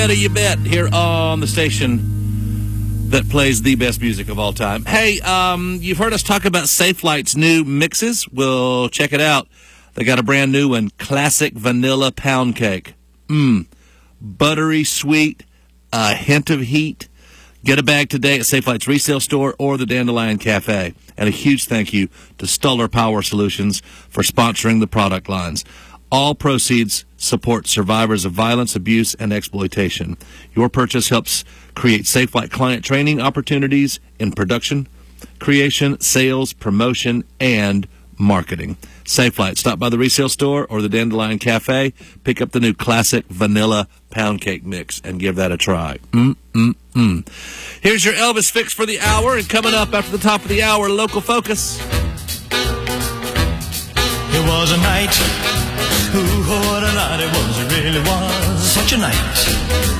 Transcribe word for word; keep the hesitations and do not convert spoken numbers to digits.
You bet, here on the station that plays the best music of all time. Hey, um, you've heard us talk about Safelite's new mixes. Well, check it out. They got a brand new one, Classic Vanilla Pound Cake. Mmm, buttery sweet, a hint of heat. Get a bag today at Safelite's resale store or the Dandelion Cafe. And a huge thank you to Stuller Power Solutions for sponsoring the product lines. All proceeds support survivors of violence, abuse, and exploitation. Your purchase helps create Safelite client training opportunities in production, creation, sales, promotion, and marketing. Safelite. Stop by the resale store or the Dandelion Cafe. Pick up the new Classic Vanilla Pound Cake Mix and give that a try. Mm-mm-mm. Here's your Elvis fix for the hour, and coming up after the top of the hour, Local Focus. It was a night. Ooh, what a night it was. It really was such a night.